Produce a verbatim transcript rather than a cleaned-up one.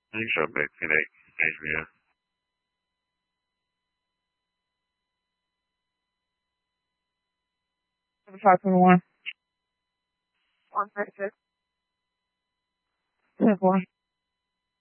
Thanks, so big today. Adrian. Five twenty one. One thirty six. Ten four.